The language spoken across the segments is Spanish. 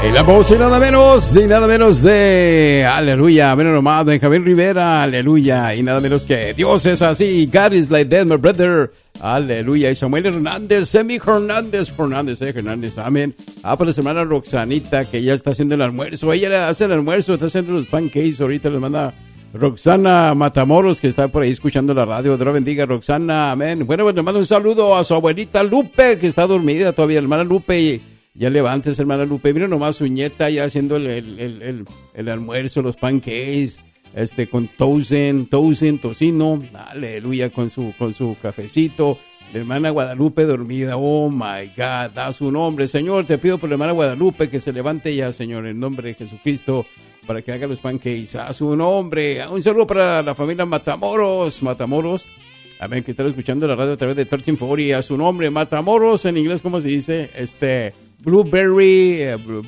Y la voz y nada menos de aleluya, menos nomás, Benjamín Rivera, aleluya, y nada menos que Dios es así, God is like that, my brother, aleluya, y Samuel Hernández, Emi Hernández, amén. Pues la hermana Roxanita, que ya está haciendo el almuerzo, ella le hace el almuerzo, está haciendo los pancakes, ahorita les manda Roxana Matamoros, que está por ahí escuchando la radio. Dios la bendiga, Roxana, amén. Bueno, pues le mando un saludo a su abuelita Lupe, que está dormida todavía, hermana Lupe, ya levantes, hermana Lupe. Mira nomás su nieta ya haciendo el almuerzo, los pancakes, con tocino, aleluya, con su cafecito. La hermana Guadalupe dormida, oh my God, da su nombre. Señor, te pido por la hermana Guadalupe que se levante ya, Señor, en nombre de Jesucristo, para que haga los pancakes a su nombre. Un saludo para la familia Matamoros, amén, que están escuchando la radio a través de 1340, a su nombre, Matamoros, en inglés, ¿cómo se dice? Blueberry,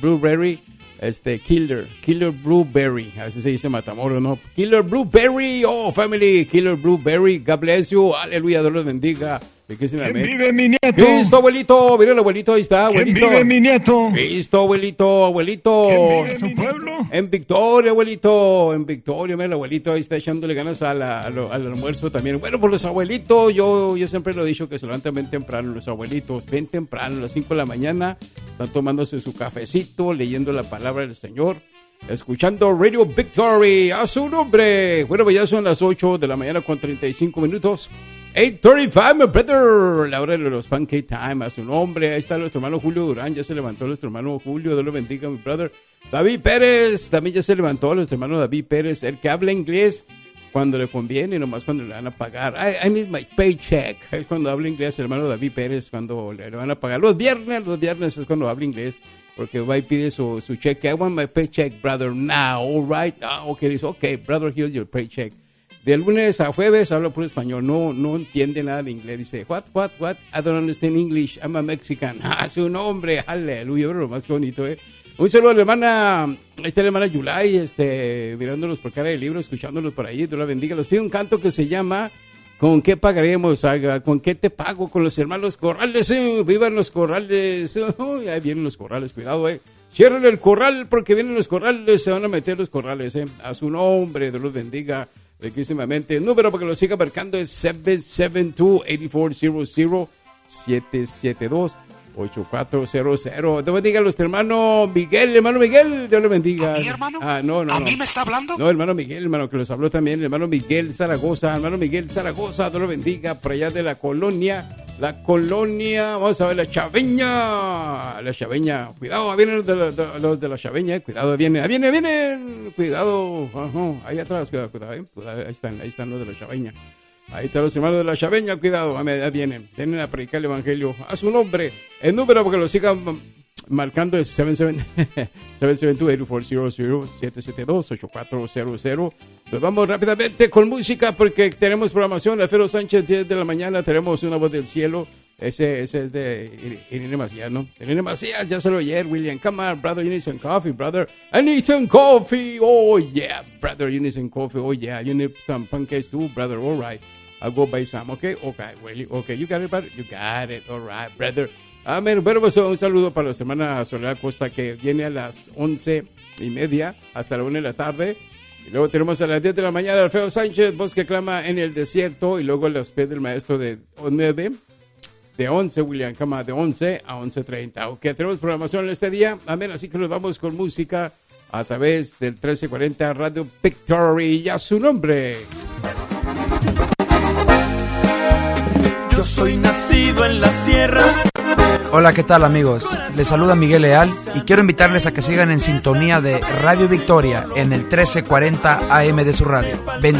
Killer Blueberry, así se dice Matamoros, ¿no? Killer Blueberry, oh, family, Killer Blueberry, God bless you, aleluya, Dios los bendiga. ¿Quién vive mi nieto? Cristo, abuelito, mira el abuelito, ahí está, abuelito. ¿Quién vive mi nieto? Cristo, abuelito. ¿Quién vive su pueblo? En Victoria, abuelito, mira el abuelito, ahí está echándole ganas al almuerzo también. Bueno, por los abuelitos, yo siempre lo he dicho que se levantan bien temprano, los abuelitos, bien temprano, a las 5 de la mañana, están tomándose su cafecito, leyendo la palabra del Señor, escuchando Radio Victory, a su nombre. Bueno, pues ya son las 8 de la mañana con 35 minutos. 8:35, my brother, la hora de los pancake time, a su nombre. Ahí está nuestro hermano Julio Durán, ya se levantó nuestro hermano Julio, Dios lo bendiga, mi brother. David Pérez, también ya se levantó nuestro hermano David Pérez, el que habla inglés cuando le conviene, nomás cuando le van a pagar. I need my paycheck, es cuando habla inglés el hermano David Pérez, cuando le van a pagar. Los viernes es cuando habla inglés, porque va y pide su cheque. I want my paycheck, brother, now, all right? Okay, brother, here's your paycheck. De lunes a jueves habla puro español, no entiende nada de inglés. Dice, what, I don't understand English, I'm a Mexican. Su nombre, aleluya, lo más bonito, Un saludo a la hermana, la hermana Yulay, mirándolos por cara de libro, escuchándolos por ahí, Dios la bendiga. Les pido un canto que se llama ¿Con qué pagaremos? ¿Con qué te pago? Con los hermanos Corrales, vivan los Corrales. Ahí vienen los Corrales, cuidado, Cierren el corral porque vienen los Corrales, se van a meter los Corrales, A su nombre, Dios los bendiga. Riquísimamente. El número para que lo siga marcando es 772-8400, 772-8400. Dios bendiga a los hermanos Miguel, hermano Miguel, Dios lo bendiga. ¿A mí, hermano? No. ¿A mí me está hablando? No, hermano Miguel, hermano, que los habló también, hermano Miguel Zaragoza, Dios lo bendiga, por allá de la colonia, vamos a ver, la Chaveña, cuidado, vienen los de la Chaveña, cuidado, vienen, cuidado, ahí atrás, cuidado, ahí están los de la Chaveña, ahí están los hermanos de la Chaveña, cuidado, ahí vienen a predicar el evangelio, a su nombre, el número porque lo sigan marcando es 772-8400, 772-8400. Nos vamos rápidamente con música porque tenemos programación. Alfredo Sánchez, 10 de la mañana, tenemos Una Voz del Cielo. Ese es de Irene Macías, ¿no? Irene Macías, ya se lo ayer, William. Come on, brother, you need some coffee, brother. I need some coffee. Oh, yeah, brother, you need some coffee. Oh, yeah, you need some pancakes too, brother. All right, I'll go buy some, okay? Okay, you got it, brother? You got it, all right, brother. Amén. Bueno, pues un saludo para la hermana Soledad Costa, que viene a las 11:30 hasta la 1 de la tarde. Y luego tenemos a las 10 de la mañana Alfredo Sánchez, voz que clama en el desierto. Y luego los pies del maestro de 9, de 11, William Cama, de 11 a 11:30. Ok, tenemos programación este día. Amén. Así que nos vamos con música a través del 1340 Radio Victory. Y a su nombre. Yo soy nacido en la sierra. Hola, ¿qué tal, amigos? Les saluda Miguel Leal y quiero invitarles a que sigan en sintonía de Radio Victoria en el 1340 AM de su radio.